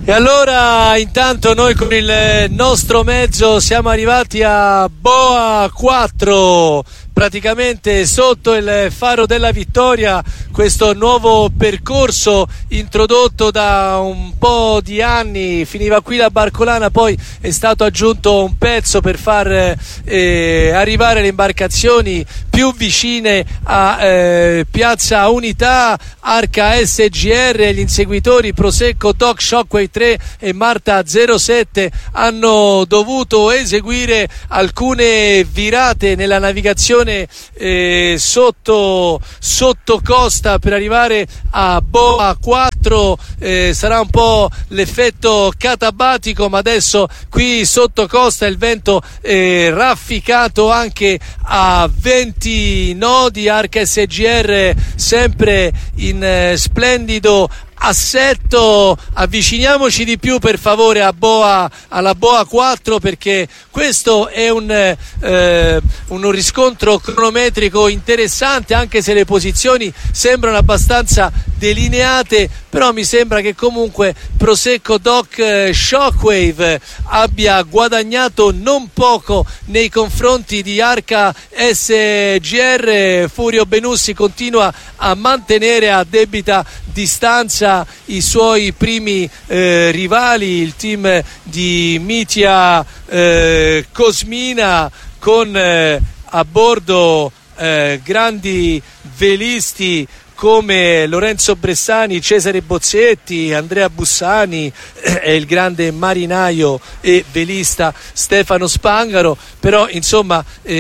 E allora intanto noi con il nostro mezzo siamo arrivati a Boa 4, praticamente sotto il Faro della Vittoria, questo nuovo percorso introdotto da un po' di anni. Finiva qui la Barcolana, poi è stato aggiunto un pezzo per far arrivare le imbarcazioni più vicine a Piazza Unità. Arca SGR e gli inseguitori Prosecco, Doc, Shockwave 3 e Marta 07 hanno dovuto eseguire alcune virate nella navigazione sotto costa per arrivare a Boa 4. Sarà un po' l'effetto catabatico, ma adesso qui sotto costa il vento è rafficato anche a 20 nodi. Arca SGR sempre in splendido assetto. Avviciniamoci di più per favore alla Boa 4, perché questo è un riscontro cronometrico interessante, anche se le posizioni sembrano abbastanza delineate, però mi sembra che comunque Prosecco, Doc, Shockwave abbia guadagnato non poco nei confronti di Arca SGR. Furio Benussi continua a mantenere a debita distanza i suoi primi rivali, il team di Mitia Cosmina, con a bordo grandi velisti come Lorenzo Bressani, Cesare Bozzetti, Andrea Bussani e il grande marinaio e velista Stefano Spangaro. Però insomma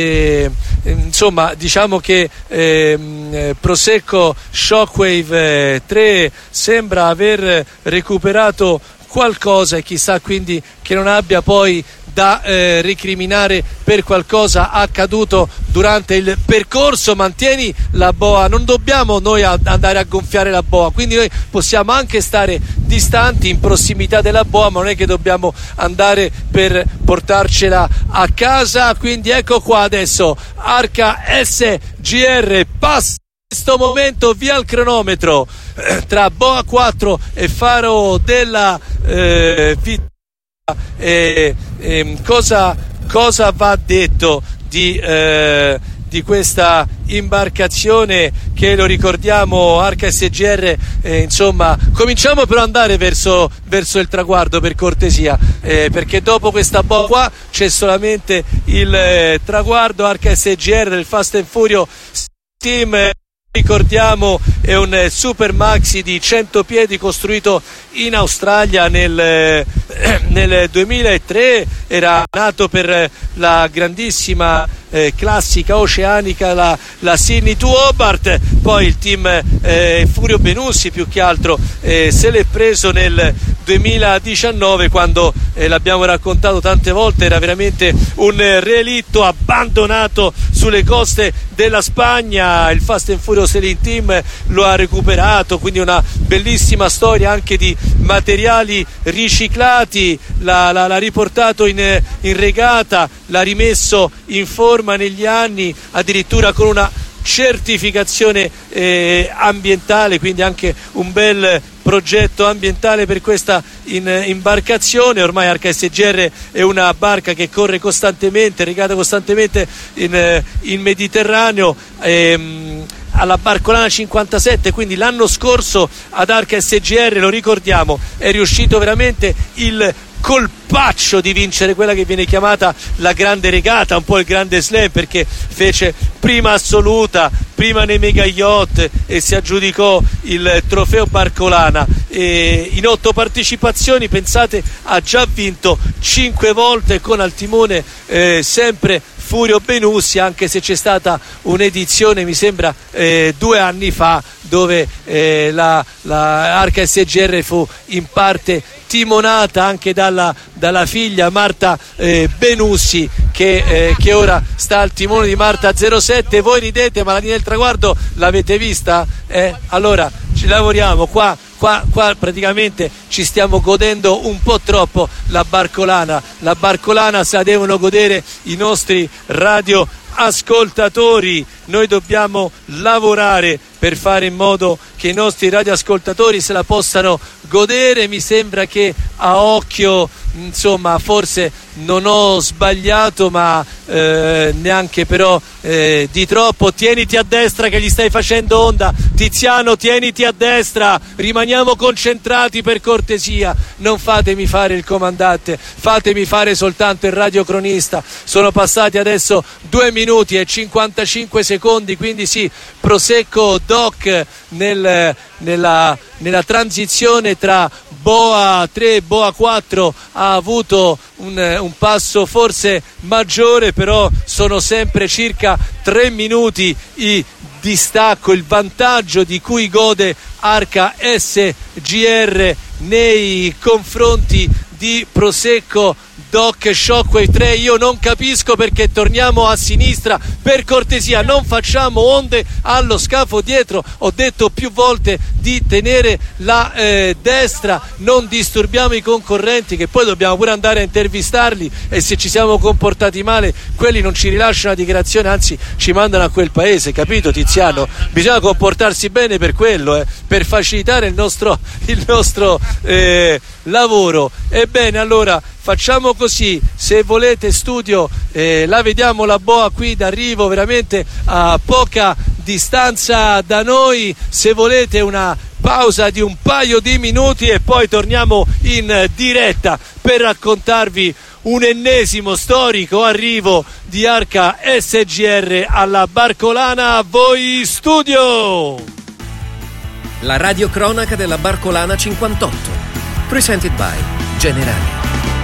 diciamo che Prosecco Shockwave 3 sembra aver recuperato qualcosa, e chissà quindi che non abbia poi da recriminare per qualcosa accaduto durante il percorso. Mantieni la boa, non dobbiamo noi andare a gonfiare la boa, quindi noi possiamo anche stare distanti in prossimità della boa, ma non è che dobbiamo andare per portarcela a casa. Quindi ecco qua adesso Arca SGR passa in questo momento via il cronometro tra Boa 4 e Faro della Vittoria. Cosa va detto di questa imbarcazione che, lo ricordiamo, Arca SGR, insomma, cominciamo però ad andare verso il traguardo, per cortesia, perché dopo questa boa qua c'è solamente il traguardo. Arca SGR del Fast and Furious Team, ricordiamo, è un super maxi di 100 piedi costruito in Australia nel 2003, era nato per la grandissima classica oceanica, la Sydney to Hobart. Poi il team Furio Benussi più che altro se l'è preso nel 2019, quando l'abbiamo raccontato tante volte, era veramente un relitto abbandonato sulle coste della Spagna. Il Fast and Furious Sailing Team lo ha recuperato, quindi una bellissima storia anche di materiali riciclati. L'ha riportato in regata, l'ha rimesso in forma negli anni, addirittura con una certificazione ambientale, quindi anche un bel progetto ambientale per questa imbarcazione. Ormai Arca SGR è una barca che corre costantemente, regata costantemente in Mediterraneo, alla Barcolana 57, quindi l'anno scorso ad Arca SGR, lo ricordiamo, è riuscito veramente il colpaccio di vincere quella che viene chiamata la grande regata, un po' il grande slam, perché fece prima assoluta, prima nei mega yacht e si aggiudicò il trofeo Barcolana, e in 8 partecipazioni, pensate, ha già vinto 5 volte con al timone sempre Furio Benussi, anche se c'è stata un'edizione, mi sembra 2 anni fa, dove la Arca SGR fu in parte timonata anche dalla figlia Marta Benussi, che ora sta al timone di Marta 07. Voi ridete, ma la linea del traguardo l'avete vista? Allora ci lavoriamo qua praticamente ci stiamo godendo un po' troppo la Barcolana se la devono godere i nostri radio ascoltatori, noi dobbiamo lavorare per fare in modo che i nostri radioascoltatori se la possano godere. Mi sembra che a occhio, insomma, forse non ho sbagliato, ma neanche però di troppo. Tieniti a destra che gli stai facendo onda, Tiziano, tieniti a destra, rimaniamo concentrati per cortesia, non fatemi fare il comandante, fatemi fare soltanto il radiocronista. Sono passati adesso 2 minuti e 55 secondi, quindi sì, Prosecco Doc nella transizione tra Boa 3 e Boa 4 ha avuto un passo forse maggiore, però sono sempre circa 3 minuti i distacco, il vantaggio di cui gode Arca SGR nei confronti di Prosecco Doc Shockwave 3. Io non capisco perché torniamo a sinistra, per cortesia non facciamo onde allo scafo dietro. Ho detto più volte di tenere la destra, non disturbiamo i concorrenti, che poi dobbiamo pure andare a intervistarli, e se ci siamo comportati male quelli non ci rilasciano la dichiarazione, anzi ci mandano a quel paese, capito Tiziano? Bisogna comportarsi bene per quello, per facilitare il nostro lavoro. Ebbene, allora facciamo così, se volete studio, la vediamo la boa qui d'arrivo, veramente a poca distanza da noi. Se volete una pausa di un paio di minuti e poi torniamo in diretta per raccontarvi un ennesimo storico arrivo di Arca SGR alla Barcolana. A voi studio! La radiocronaca della Barcolana 58, presented by Generali.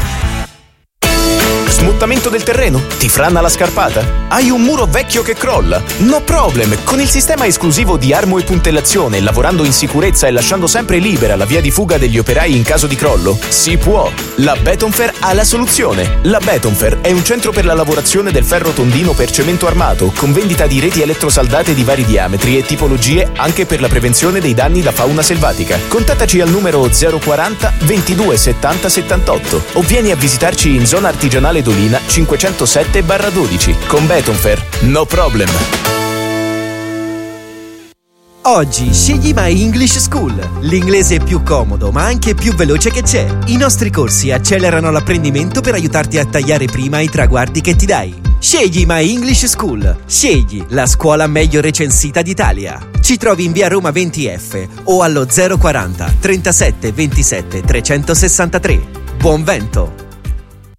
Smuttamento del terreno? Ti franna la scarpata? Hai un muro vecchio che crolla? No problem! Con il sistema esclusivo di armo e puntellazione, lavorando in sicurezza e lasciando sempre libera la via di fuga degli operai in caso di crollo, si può! La Betonfer ha la soluzione! La Betonfer è un centro per la lavorazione del ferro tondino per cemento armato, con vendita di reti elettrosaldate di vari diametri e tipologie anche per la prevenzione dei danni da fauna selvatica. Contattaci al numero 040 22 70 78 o vieni a visitarci in zona artigianale Dolina 507/12. Con Betonfer, no problem. Oggi scegli My English School, l'inglese più comodo ma anche più veloce che c'è. I nostri corsi accelerano l'apprendimento per aiutarti a tagliare prima i traguardi che ti dai. Scegli My English School, scegli la scuola meglio recensita d'Italia. Ci trovi in via Roma 20F o allo 040 37 27 363. Buon vento!